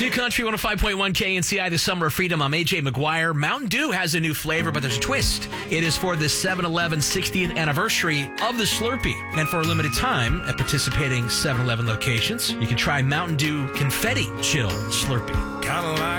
New Country 105.1 KNCI, the Summer of Freedom. I'm AJ McGuire. Mountain Dew has a new flavor, but there's a twist. It is for the 7-Eleven 60th anniversary of the Slurpee. And for a limited time at participating 7-Eleven locations, you can try Mountain Dew Confetti Chill Slurpee.